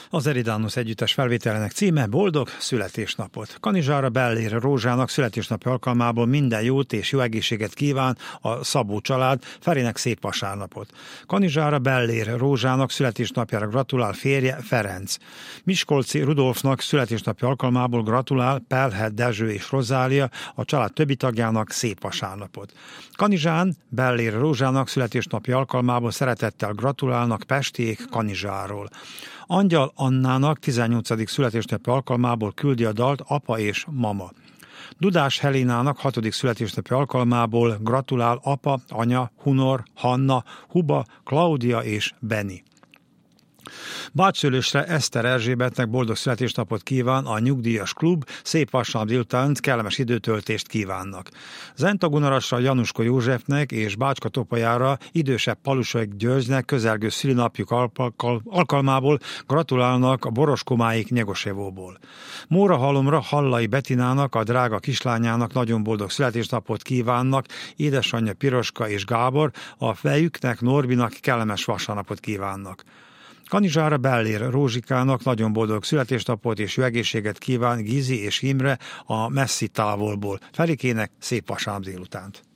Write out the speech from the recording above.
Az Eridanus együttes felvételének címe Boldog születésnapot. Kanizsára Bellér Rózsának születésnapi alkalmából minden jót és jó egészséget kíván a Szabó család, Ferinek szép vasárnapot. Kanizsára Bellér Rózsának születésnapjára gratulál férje Ferenc. Miskolci Rudolfnak születésnapi alkalmából gratulál Pelhet Dezső és Rozália, a család többi tagjának szép vasárnapot. Kanizsán Bellér Rózsának születésnapi alkalmából szeretettel gratulálnak Pestiék Kanizsáról. Angyal Annának 18. születésnapi alkalmából küldi a dalt apa és mama. Dudás Helinának 6. születésnapi alkalmából gratulál apa, anya, Hunor, Hanna, Huba, Klaudia és Beni. Bácsszülősre Eszter Erzsébetnek boldog születésnapot kíván a Nyugdíjas Klub, szép vasárnap délután kellemes időtöltést kívánnak. Zentagunarasra Januska Józsefnek és Bácska Topajára idősebb Palusolyk Györgynek közelgő szülinapjuk alkalmából gratulálnak a Boroskomáik Nyegosevóból. Mórahalomra Hallai Betinának, a drága kislányának nagyon boldog születésnapot kívánnak édesanyja Piroska és Gábor, a fejüknek Norbinak kellemes vasárnapot kívánnak. Kanizsára Bellér Rózsikának nagyon boldog születésnapot és jó egészséget kíván Gizi és Imre a messzi távolból. Ferikének szép vasárnap délutánt.